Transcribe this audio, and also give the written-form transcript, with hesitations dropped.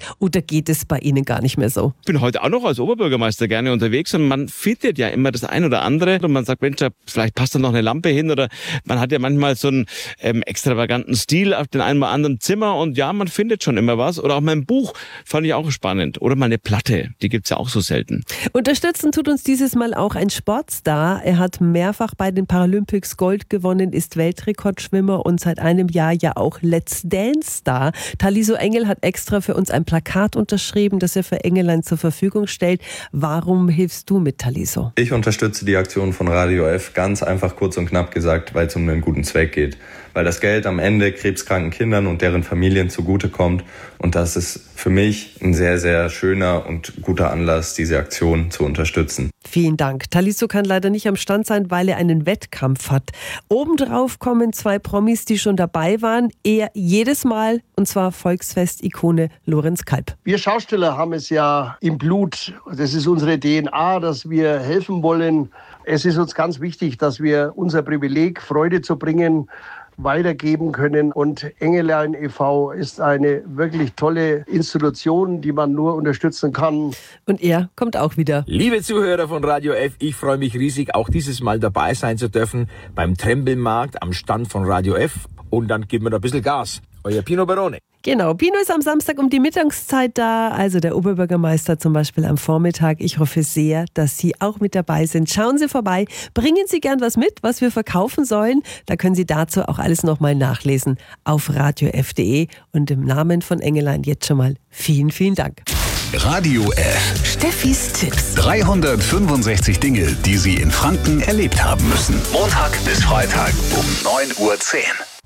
Oder geht es bei Ihnen gar nicht mehr so? Ich bin heute auch noch als Oberbürgermeister gerne unterwegs und man findet ja immer das ein oder andere und man sagt, Mensch, vielleicht passt da noch eine Lampe hin oder man hat ja manchmal so einen extravaganten Stil auf den einen oder anderen Zimmer und ja, man findet schon immer was. Oder auch mein Buch fand ich auch spannend. Oder mal eine Platte, die gibt's ja auch so selten. Unterstützen tut uns dieses Mal auch ein Sportstar. Er hat mehrfach bei den Paralympics Gold gewonnen, ist Weltrekordschwimmer und seit einem Jahr ja auch Let's Dance-Star. Taliso Engel hat extra für uns ein Plakat unterschrieben, das er für Engelein zur Verfügung stellt. Warum hilfst du mit, Taliso? Ich unterstütze die Aktion von Radio F ganz einfach, kurz und knapp gesagt, weil es um einen guten Zweck geht. Weil das Geld am Ende krebskranken Kindern und deren Familien zugutekommt. Und das ist für mich ein sehr, sehr schöner und guter Anlass, diese Aktion zu unterstützen. Vielen Dank. Taliso kann leider nicht am Stand sein, weil er einen Wettkampf hat. Obendrauf kommen 2 Promis, die schon dabei waren. Er jedes Mal, und zwar Volksfest-Ikone Lorenz Kalb. Wir Schausteller haben es ja im Blut. Das ist unsere DNA, dass wir helfen wollen. Es ist uns ganz wichtig, dass wir unser Privileg, Freude zu bringen, weitergeben können. Und Engelein e.V. ist eine wirklich tolle Institution, die man nur unterstützen kann. Und er kommt auch wieder. Liebe Zuhörer von Radio F, ich freue mich riesig, auch dieses Mal dabei sein zu dürfen beim Trembelmarkt am Stand von Radio F. Und dann geben wir noch ein bisschen Gas. Euer Pino Barone. Genau, Pino ist am Samstag um die Mittagszeit da, also der Oberbürgermeister zum Beispiel am Vormittag. Ich hoffe sehr, dass Sie auch mit dabei sind. Schauen Sie vorbei, bringen Sie gern was mit, was wir verkaufen sollen. Da können Sie dazu auch alles nochmal nachlesen auf radiof.de. Und im Namen von Engelein jetzt schon mal vielen, vielen Dank. Radio F. Steffis Tipps. 365 Dinge, die Sie in Franken erlebt haben müssen. Montag bis Freitag um 9:10 Uhr.